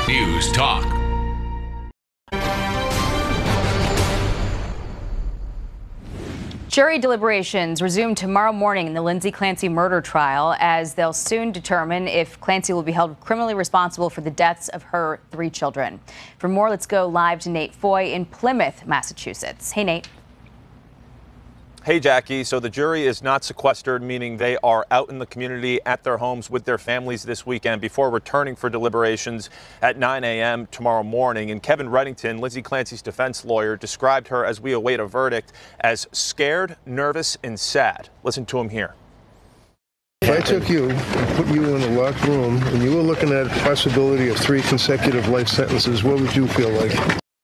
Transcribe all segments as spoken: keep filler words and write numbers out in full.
News Talk. Jury deliberations resume tomorrow morning in the Lindsay Clancy murder trial, as they'll soon determine if Clancy will be held criminally responsible for the deaths of her three children. For more, let's go live to Nate Foy in Plymouth, Massachusetts. Hey, Nate. Hey, Jackie. So the jury is not sequestered, meaning they are out in the community at their homes with their families this weekend before returning for deliberations at nine a m tomorrow morning. And Kevin Reddington, Lindsay Clancy's defense lawyer, described her as we await a verdict as scared, nervous, and sad. Listen to him here. If I took you and put you in a locked room and you were looking at a possibility of three consecutive life sentences, what would you feel like?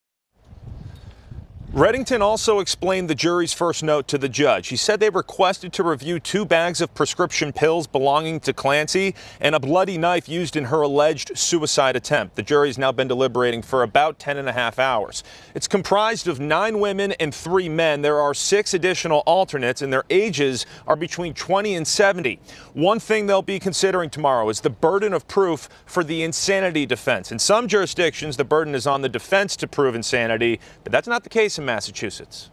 Reddington also explained the jury's first note to the judge. He said they requested to review two bags of prescription pills belonging to Clancy and a bloody knife used in her alleged suicide attempt. The jury's now been deliberating for about ten and a half hours. It's comprised of nine women and three men. There are six additional alternates, and their ages are between twenty and seventy. One thing they'll be considering tomorrow is the burden of proof for the insanity defense. In some jurisdictions, the burden is on the defense to prove insanity, but that's not the case in Massachusetts.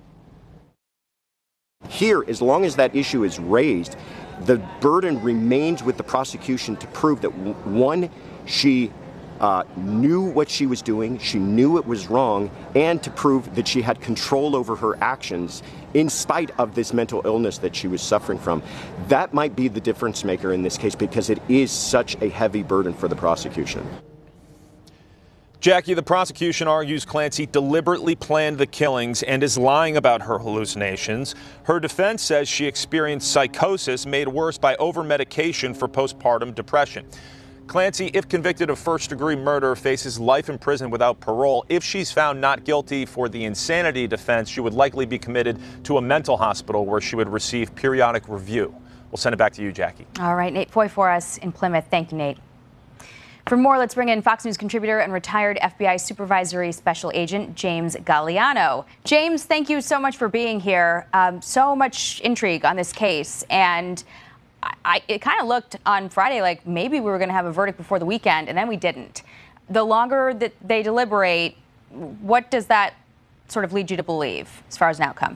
Here, as long as that issue is raised, the burden remains with the prosecution to prove that, one, she uh, knew what she was doing, she knew it was wrong, and to prove that she had control over her actions in spite of this mental illness that she was suffering from. That might be the difference maker in this case, because it is such a heavy burden for the prosecution. Jackie, the prosecution argues Clancy deliberately planned the killings and is lying about her hallucinations. Her defense says she experienced psychosis made worse by over-medication for postpartum depression. Clancy, if convicted of first-degree murder, faces life in prison without parole. If she's found not guilty for the insanity defense, she would likely be committed to a mental hospital where she would receive periodic review. We'll send it back to you, Jackie. All right, Nate Foy for us in Plymouth. Thank you, Nate. For more, let's bring in Fox News contributor and retired F B I supervisory special agent James Galliano. James, thank you so much for being here. Um, so much intrigue on this case, and I, I, it kind of looked on Friday like maybe we were going to have a verdict before the weekend, and then we didn't. The longer that they deliberate, what does that sort of lead you to believe as far as an outcome?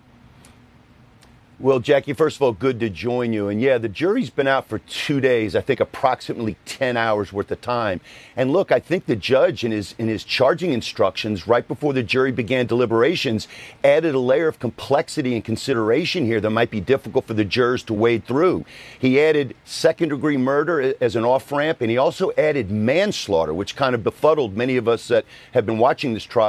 Well, Jackie, first of all, good to join you. And yeah, the jury's been out for two days, I think approximately ten hours worth of time. And look, I think the judge in his in his charging instructions right before the jury began deliberations added a layer of complexity and consideration here that might be difficult for the jurors to wade through. He added second degree murder as an off ramp, and he also added manslaughter, which kind of befuddled many of us that have been watching this trial